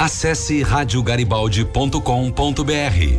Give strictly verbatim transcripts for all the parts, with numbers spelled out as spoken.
Acesse rádio garibaldi ponto com ponto br.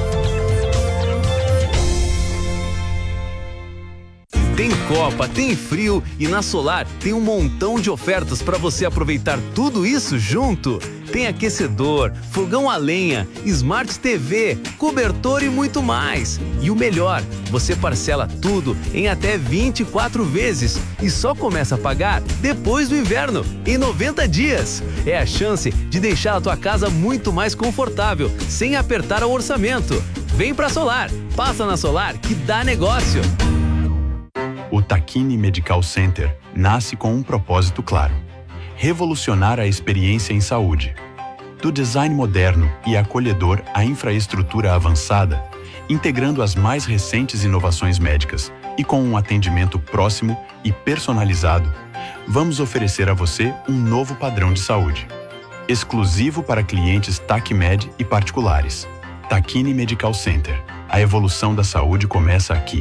Tem Copa, tem frio e na Solar tem um montão de ofertas para você aproveitar tudo isso junto. Tem aquecedor, fogão a lenha, Smart T V, cobertor e muito mais. E o melhor, você parcela tudo em até vinte e quatro vezes e só começa a pagar depois do inverno, em noventa dias. É a chance de deixar a tua casa muito mais confortável, sem apertar o orçamento. Vem pra Solar, passa na Solar que dá negócio. O Takini Medical Center nasce com um propósito claro: revolucionar a experiência em saúde. Do design moderno e acolhedor à infraestrutura avançada, integrando as mais recentes inovações médicas e com um atendimento próximo e personalizado, vamos oferecer a você um novo padrão de saúde, exclusivo para clientes TACMED e particulares. Takini Medical Center. A evolução da saúde começa aqui.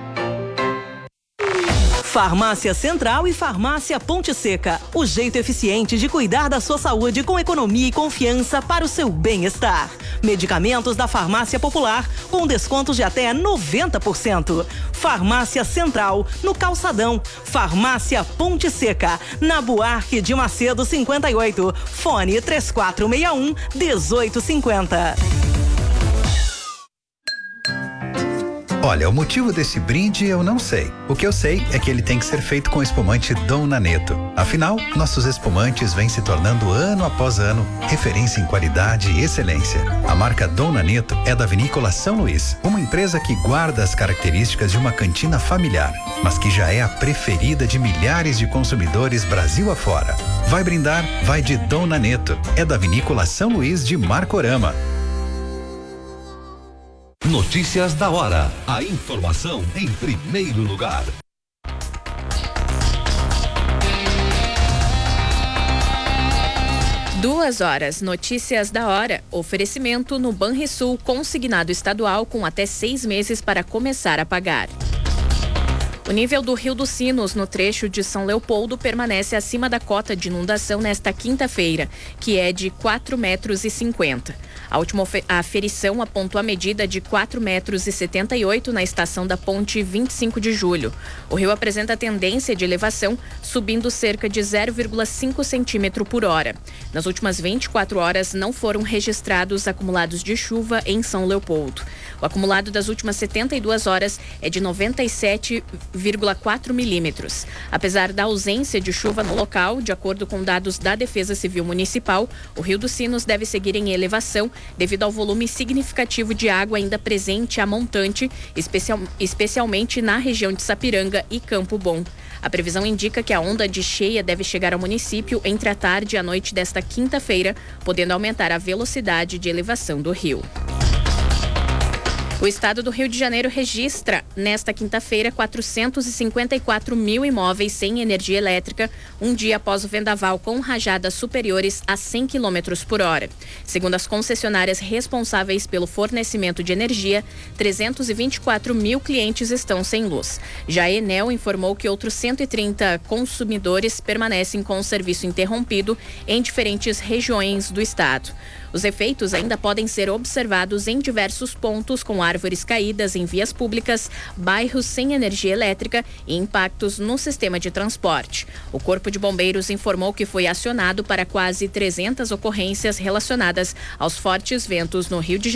Farmácia Central e Farmácia Ponte Seca. O jeito eficiente de cuidar da sua saúde com economia e confiança para o seu bem-estar. Medicamentos da Farmácia Popular com descontos de até noventa por cento. Farmácia Central, no Calçadão. Farmácia Ponte Seca, na Buarque de Macedo cinquenta e oito. Fone três quatro seis um, um oito cinco zero. Olha, o motivo desse brinde eu não sei. O que eu sei é que ele tem que ser feito com espumante Dom Naneto. Afinal, nossos espumantes vêm se tornando ano após ano referência em qualidade e excelência. A marca Dom Naneto é da Vinícola São Luís, uma empresa que guarda as características de uma cantina familiar, mas que já é a preferida de milhares de consumidores Brasil afora. Vai brindar? Vai de Dom Naneto. É da Vinícola São Luís de Marcorama. Notícias da hora. A informação em primeiro lugar. Duas horas. Notícias da hora. Oferecimento no Banrisul, consignado estadual com até seis meses para começar a pagar. O nível do Rio dos Sinos, no trecho de São Leopoldo, permanece acima da cota de inundação nesta quinta-feira, que é de quatro metros e cinquenta. A última aferição apontou a medida de quatro metros e setenta e oito na estação da ponte vinte e cinco de julho. O rio apresenta tendência de elevação, subindo cerca de zero vírgula cinco centímetros por hora. Nas últimas vinte e quatro horas, não foram registrados acumulados de chuva em São Leopoldo. O acumulado das últimas setenta e duas horas é de noventa e sete vírgula quatro milímetros. Apesar da ausência de chuva no local, de acordo com dados da Defesa Civil Municipal, o Rio dos Sinos deve seguir em elevação devido ao volume significativo de água ainda presente a montante, especial, especialmente na região de Sapiranga e Campo Bom. A previsão indica que a onda de cheia deve chegar ao município entre a tarde e a noite desta quinta-feira, podendo aumentar a velocidade de elevação do rio. O estado do Rio de Janeiro registra, nesta quinta-feira, quatrocentos e cinquenta e quatro mil imóveis sem energia elétrica, um dia após o vendaval com rajadas superiores a cem quilômetros por hora. Segundo as concessionárias responsáveis pelo fornecimento de energia, trezentos e vinte e quatro mil clientes estão sem luz. Já a Enel informou que outros cento e trinta consumidores permanecem com o serviço interrompido em diferentes regiões do estado. Os efeitos ainda podem ser observados em diversos pontos, com árvores caídas em vias públicas, bairros sem energia elétrica e impactos no sistema de transporte. O Corpo de Bombeiros informou que foi acionado para quase trezentas ocorrências relacionadas aos fortes ventos no Rio de Janeiro.